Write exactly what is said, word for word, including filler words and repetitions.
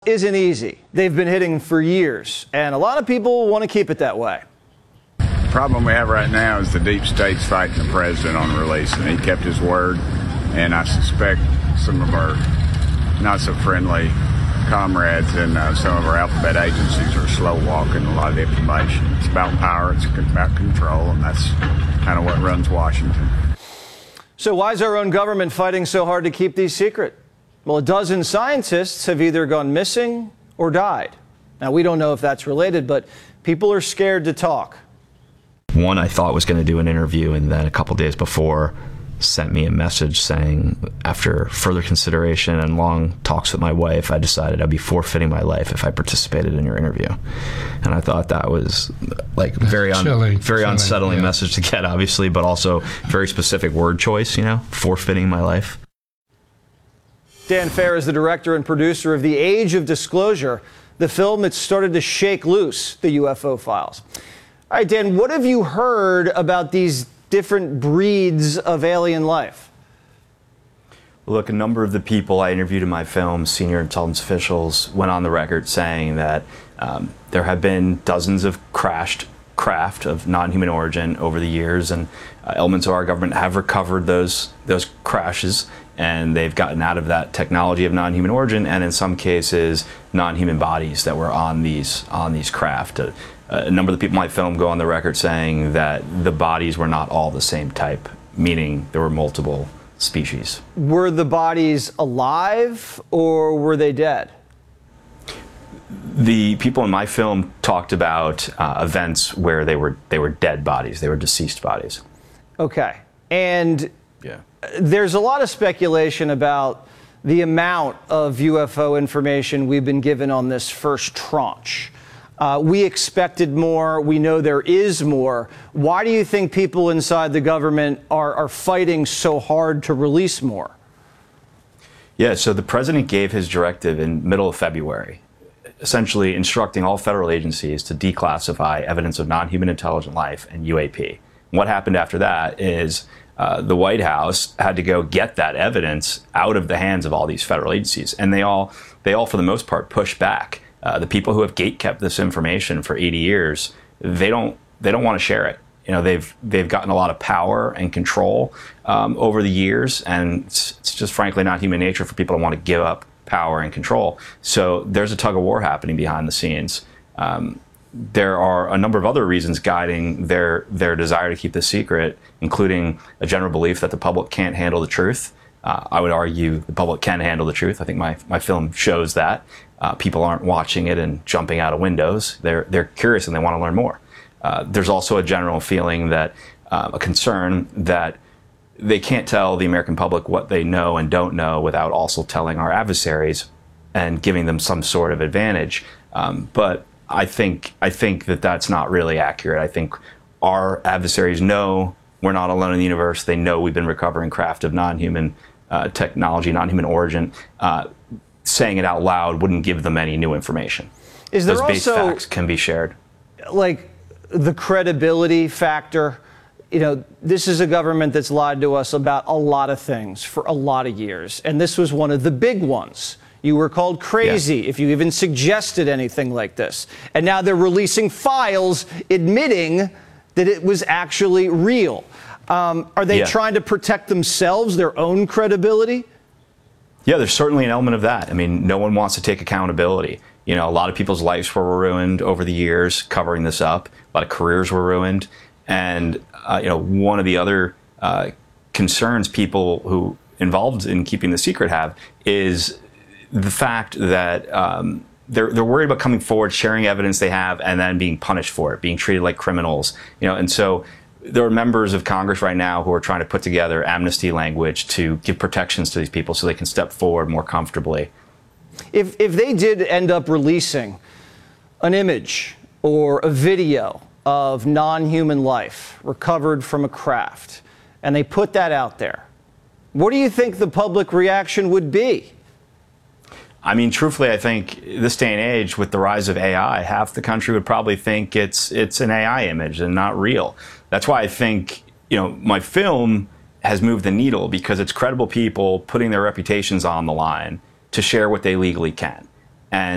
isn't easy. They've been hitting for years, and a lot of people want to keep it that way. The problem we have right now is the deep state's fighting the president on release, and he kept his word, and I suspect some of our not so friendly comrades in uh, some of our alphabet agencies are slow walking a lot of the information. It's about power, it's about control, and that's kind of what runs Washington. So why is our own government fighting so hard to keep these secret? Well, a dozen scientists have either gone missing or died. Now, we don't know if that's related, but people are scared to talk. One I thought was going to do an interview, and then a couple days before sent me a message saying, after further consideration and long talks with my wife, I decided I'd be forfeiting my life if I participated in your interview. And I thought that was like very un chilling, very chilling, unsettling yeah. message to get, obviously, but also very specific word choice, you know, forfeiting my life. Dan Fair is the director and producer of The Age of Disclosure, the film that started to shake loose the U F O files. All right, Dan, what have you heard about these different breeds of alien life? Look, a number of the people I interviewed in my film, senior intelligence officials, went on the record saying that um, there have been dozens of crashed craft of non-human origin over the years, and uh, elements of our government have recovered those those crashes, and they've gotten out of that technology of non-human origin, and in some cases, non-human bodies that were on these on these craft. Uh, a number of the people in my film go on the record saying that the bodies were not all the same type, meaning there were multiple species. Were the bodies alive or were they dead? The people in my film talked about uh, events where they were they were dead bodies, they were deceased bodies. Okay, and yeah. There's a lot of speculation about the amount of U F O information we've been given on this first tranche. Uh, we expected more. We know there is more. Why do you think people inside the government are, are fighting so hard to release more? Yeah, so the president gave his directive in middle of February, essentially instructing all federal agencies to declassify evidence of non-human intelligent life and U A P. What happened after that is uh, the White House had to go get that evidence out of the hands of all these federal agencies, and they all, they all for the most part, pushed back. Uh, the people who have gatekept this information for eighty years, they don't they don't want to share it. You know, they've they've gotten a lot of power and control um, over the years, and it's, it's just frankly not human nature for people to want to give up power and control. So there's a tug of war happening behind the scenes. Um, there are a number of other reasons guiding their their desire to keep this secret, including a general belief that the public can't handle the truth. Uh, I would argue the public can handle the truth. I think my, my film shows that. Uh, people aren't watching it and jumping out of windows. They're, they're curious and they want to learn more. Uh, there's also a general feeling that, uh, a concern that they can't tell the American public what they know and don't know without also telling our adversaries and giving them some sort of advantage. Um, but I think, I think that that's not really accurate. I think our adversaries know we're not alone in the universe. They know we've been recovering craft of non-human uh, technology, non-human origin. Uh, saying it out loud wouldn't give them any new information. Is there Those base also, facts can be shared. Like the credibility factor? You know, this is a government that's lied to us about a lot of things for a lot of years, and this was one of the big ones. You were called crazy yeah. if you even suggested anything like this. And now they're releasing files admitting that it was actually real. Um, are they yeah. trying to protect themselves, their own credibility? Yeah, there's certainly an element of that. I mean, no one wants to take accountability. You know, a lot of people's lives were ruined over the years covering this up. A lot of careers were ruined. And, uh, you know, one of the other uh, concerns people who involved in keeping the secret have is the fact that um, they're, they're worried about coming forward, sharing evidence they have, and then being punished for it, being treated like criminals. You know, and so there are members of Congress right now who are trying to put together amnesty language to give protections to these people so they can step forward more comfortably. If, if they did end up releasing an image or a video of non-human life recovered from a craft, and they put that out there, what do you think the public reaction would be? I mean, truthfully, I think this day and age, with the rise of A I, half the country would probably think it's it's an A I image and not real. That's why I think, you know, my film has moved the needle, because it's credible people putting their reputations on the line to share what they legally can. And